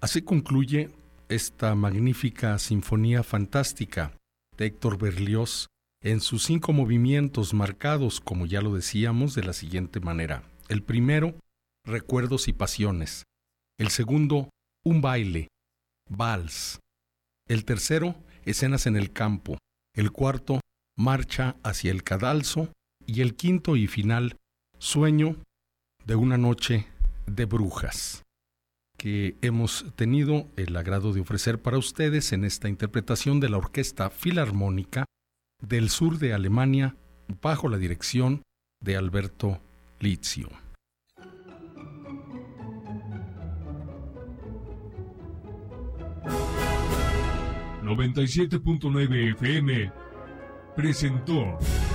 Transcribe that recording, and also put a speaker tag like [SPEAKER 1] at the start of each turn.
[SPEAKER 1] Así concluye esta magnífica sinfonía fantástica de Héctor Berlioz en sus 5 movimientos marcados, como ya lo decíamos, de la siguiente manera. El primero, recuerdos y pasiones. El segundo, un baile, vals. El tercero, escenas en el campo. El cuarto, marcha hacia el cadalso. Y el quinto y final, sueño de una noche de brujas, que hemos tenido el agrado de ofrecer para ustedes en esta interpretación de la Orquesta Filarmónica del Sur de Alemania bajo la dirección de Alberto Lizio.
[SPEAKER 2] ...97.9 FM presentó